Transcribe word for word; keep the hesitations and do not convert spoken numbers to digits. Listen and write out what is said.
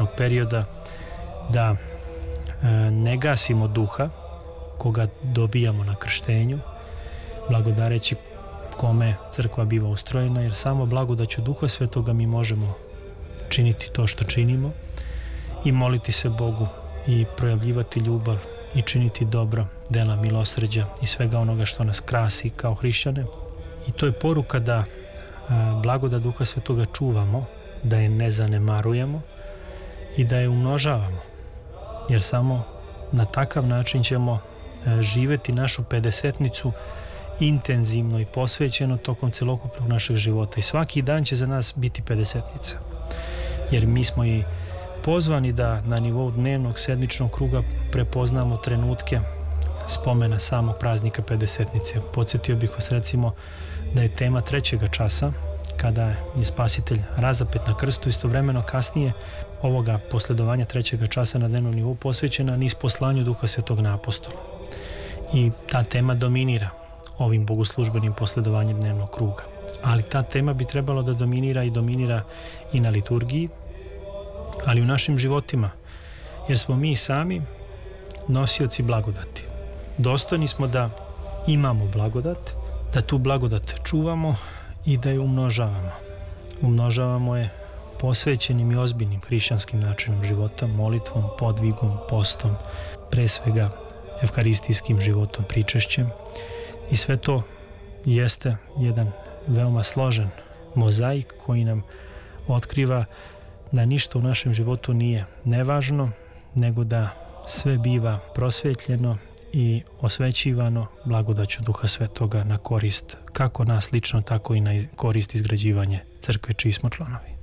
tog perioda, da ne gasimo duha koga dobijamo na krštenju, blagodareći kome crkva biva ustrojena, jer samo blagodaću Duha Svetoga mi možemo činiti to što činimo i moliti se Bogu i projavljivati ljubav i činiti dobro, dela milosrđa i svega onoga što nas krasi kao hrišćane. I to je poruka da blagodat Duha Svetoga čuvamo, da je ne zanemarujemo i da je umnožavamo, jer samo na takav način ćemo živeti našu pedesetnicu intenzivno i posvećeno tokom celokupnog našeg života. I svaki dan će za nas biti pedesetnica, jer mi smo i pozvani da na nivou dnevnog sedmičnog kruga prepoznamo trenutke spomena samog praznika pedesetnice. Podsjetio bih vas recimo da je tema trećega časa, kada je Spasitelj razapet na krstu, istovremeno kasnije ovoga posledovanja trećega časa na dnevnom nivou posvećena niz poslanju Duha Svetog na apostola. I ta tema dominira ovim bogoslužbenim posledovanjem dnevnog kruga. Ali ta tema bi trebalo da dominira i dominira i na liturgiji, ali u našim životima, jer smo mi sami nosioci blagodati. Dostojni smo da imamo blagodat, da tu blagodat čuvamo i da je umnožavamo. Umnožavamo je posvećenim i ozbiljnim hrišćanskim načinom života, molitvom, podvigom, postom, pre svega evharistijskim životom, pričešćem. I sve to jeste jedan veoma složen mozaik koji nam otkriva da ništa u našem životu nije nevažno, nego da sve biva prosvetljeno i osvećivano blagodaću Duha Svetoga na korist kako nas lično, tako i na korist izgrađivanje crkve čiji smo članovi.